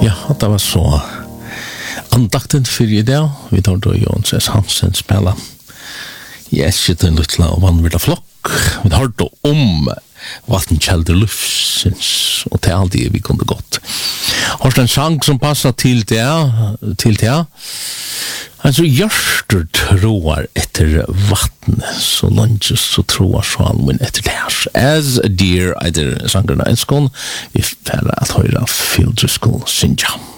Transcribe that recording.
Ja, det var så andakten för i dag. Vi tar då Jons S. Hansen spela. Yes, det är en liten och vanvilla flock. Vi har då vattenkälder lufsens och till allt det vi kunde gått. Har en sang som passar till det. Alltså hjärtat troar efter vatten så långt så troar salmen efter det här. As a deer, either sangarna en skål, vi färra att höra Phil Driscoll synja.